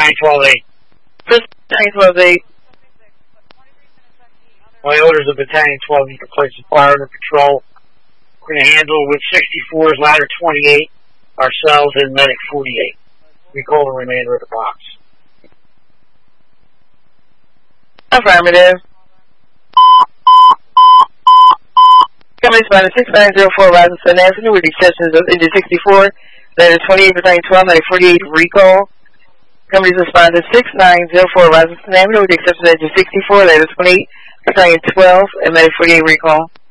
Battalion 12-8. Battalion 12-8. My orders of Battalion 12-8 to place the fire under patrol. We're going to handle with 64's ladder 28, ourselves and medic 48. We call the remainder of the box. Affirmative. Company responded 6904 Robinson Avenue with the exceptions of engine 64, ladder 28, battalion 12, medic 48, recall. Companies responded 6904 Robinson Avenue with the exception of engine 64, ladder 28, battalion 12, and medic 48, recall.